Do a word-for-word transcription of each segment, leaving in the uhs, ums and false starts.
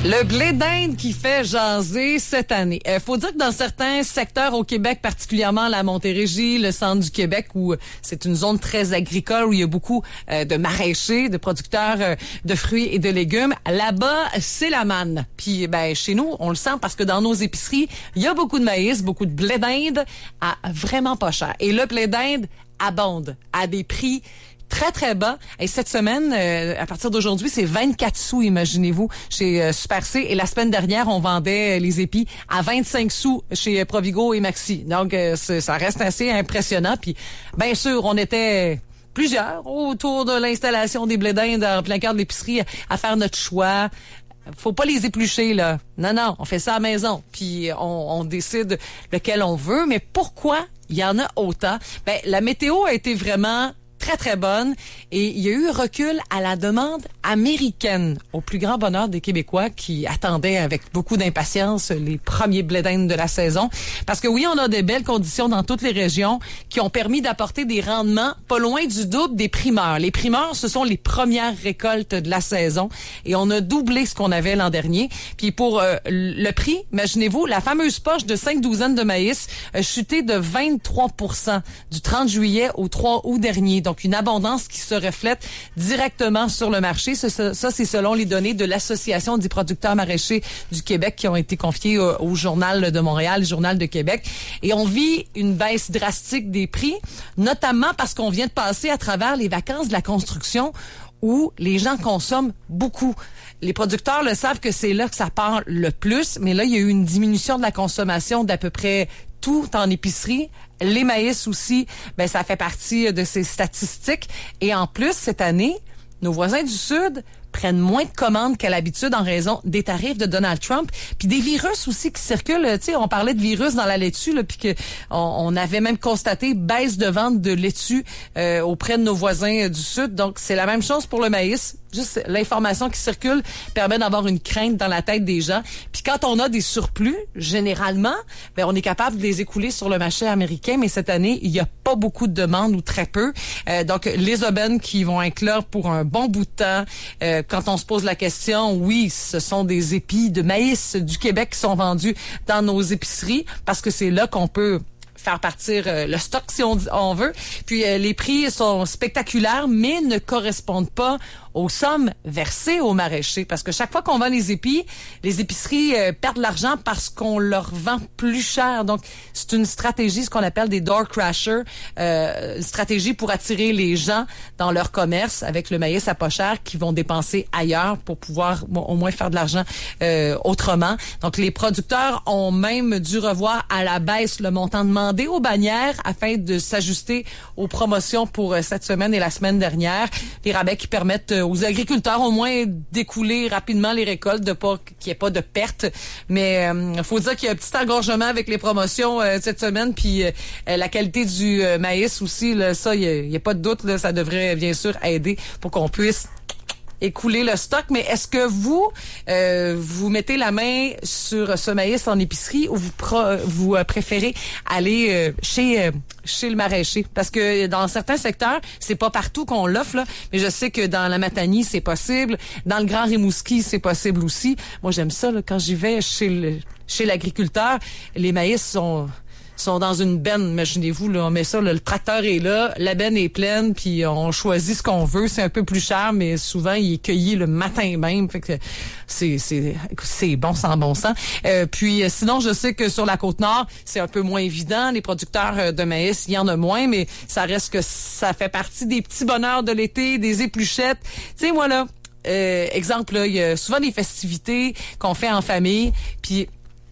Le blé d'Inde qui fait jaser cette année. Il euh, faut dire que dans certains secteurs au Québec, particulièrement la Montérégie, le centre du Québec, où c'est une zone très agricole, où il y a beaucoup euh, de maraîchers, de producteurs euh, de fruits et de légumes, là-bas, c'est la manne. Puis ben chez nous, on le sent parce que dans nos épiceries, il y a beaucoup de maïs, beaucoup de blé d'Inde à vraiment pas cher. Et le blé d'Inde abonde à des prix très, très bas. Et cette semaine, euh, à partir d'aujourd'hui, c'est vingt-quatre sous, imaginez-vous, chez euh, Super C. Et la semaine dernière, on vendait euh, les épis à vingt-cinq sous chez euh, Provigo et Maxi. Donc, euh, ça reste assez impressionnant. Puis, bien sûr, on était plusieurs autour de l'installation des blés d'Inde en plein cœur de l'épicerie à faire notre choix. Faut pas les éplucher, là. Non, non, on fait ça à la maison. Puis on, on décide lequel on veut. Mais pourquoi il y en a autant? Ben, la météo a été vraiment très, très bonne. Et il y a eu un recul à la demande américaine, au plus grand bonheur des Québécois qui attendaient avec beaucoup d'impatience les premiers blés d'Inde de la saison. Parce que oui, on a des belles conditions dans toutes les régions qui ont permis d'apporter des rendements pas loin du double des primeurs. Les primeurs, ce sont les premières récoltes de la saison. Et on a doublé ce qu'on avait l'an dernier. Puis pour euh, le prix, imaginez-vous, la fameuse poche de cinq douzaines de maïs a chuté de vingt-trois pour cent du trente juillet au trois août dernier. Donc, une abondance qui se reflète directement sur le marché. Ça, ça, ça c'est selon les données de l'Association des producteurs maraîchers du Québec qui ont été confiées au, au Journal de Montréal, le Journal de Québec. Et on vit une baisse drastique des prix, notamment parce qu'on vient de passer à travers les vacances de la construction où les gens consomment beaucoup. Les producteurs le savent que c'est là que ça part le plus, mais là, il y a eu une diminution de la consommation d'à peu près tout en épicerie. Les maïs aussi, ben ça fait partie de ces statistiques. Et en plus, cette année, nos voisins du Sud prennent moins de commandes qu'à l'habitude en raison des tarifs de Donald Trump, puis des virus aussi qui circulent. Tu sais, on parlait de virus dans la laitue, là, puis que on, on avait même constaté baisse de vente de laitue euh, auprès de nos voisins euh, du Sud. Donc, c'est la même chose pour le maïs. Juste l'information qui circule permet d'avoir une crainte dans la tête des gens. Puis quand on a des surplus, généralement, ben on est capable de les écouler sur le marché américain. Mais cette année, il n'y a pas beaucoup de demandes ou très peu. Euh, donc, les aubaines qui vont éclore pour un bon bout de temps. Euh, quand on se pose la question, oui, ce sont des épis de maïs du Québec qui sont vendus dans nos épiceries parce que c'est là qu'on peut faire partir euh, le stock si on, on veut. Puis euh, les prix sont spectaculaires, mais ne correspondent pas aux sommes versées aux maraîchers. Parce que chaque fois qu'on vend les épis, les épiceries euh, perdent de l'argent parce qu'on leur vend plus cher. Donc, c'est une stratégie, ce qu'on appelle des door crashers, euh, une stratégie pour attirer les gens dans leur commerce avec le maïs à pas cher qui vont dépenser ailleurs pour pouvoir bon, au moins faire de l'argent euh, autrement. Donc, les producteurs ont même dû revoir à la baisse le montant demandé aux bannières afin de s'ajuster aux promotions pour euh, cette semaine et la semaine dernière. Les rabais qui permettent euh, aux agriculteurs au moins d'écouler rapidement les récoltes, de pas qu'il n'y ait pas de pertes. Mais il euh, faut dire qu'il y a un petit engorgement avec les promotions euh, cette semaine, puis euh, la qualité du euh, maïs aussi, là, ça, il n'y a, a pas de doute, là, ça devrait bien sûr aider pour qu'on puisse écouler le stock. Mais est-ce que vous, euh, vous mettez la main sur ce maïs en épicerie ou vous, pro- vous euh, préférez aller euh, chez euh, chez le maraîcher? Parce que dans certains secteurs, c'est pas partout qu'on l'offre, là, mais je sais que dans la Matanie, c'est possible. Dans le Grand Rimouski, c'est possible aussi. Moi, j'aime ça, là, quand j'y vais chez le, chez l'agriculteur, les maïs sont... sont dans une benne, imaginez-vous, là, on met ça, là, le tracteur est là, la benne est pleine, puis on choisit ce qu'on veut. C'est un peu plus cher, mais souvent, il est cueilli le matin même. Fait que c'est c'est c'est bon sans bon sens. Euh, puis sinon, je sais que sur la Côte-Nord, c'est un peu moins évident. Les producteurs de maïs, il y en a moins, mais ça reste que ça fait partie des petits bonheurs de l'été, des épluchettes. Tu sais, moi, là, euh, exemple, là, il y a souvent des festivités qu'on fait en famille, puis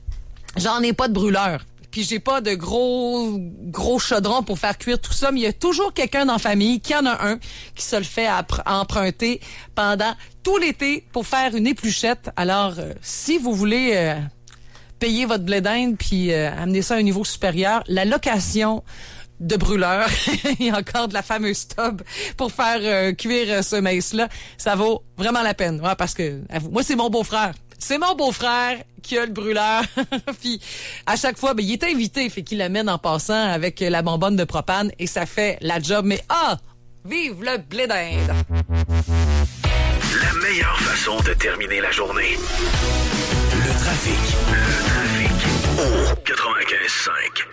j'en ai pas de brûleur. Puis j'ai pas de gros gros chaudron pour faire cuire tout ça, mais il y a toujours quelqu'un dans la famille qui en a un qui se le fait à emprunter pendant tout l'été pour faire une épluchette. Alors, euh, si vous voulez euh, payer votre blé d'Inde puis euh, amener ça à un niveau supérieur, la location de brûleur, il y a encore de la fameuse tub pour faire euh, cuire euh, ce maïs-là, ça vaut vraiment la peine. Ouais, parce que moi, c'est mon beau-frère. C'est mon beau-frère qui a le brûleur. Puis à chaque fois, ben, il est invité, fait qu'il l'amène en passant avec la bonbonne de propane et ça fait la job. Mais ah, vive le blé d'Inde! La meilleure façon de terminer la journée. Le trafic. Le trafic. Au quatre-vingt-quinze cinq.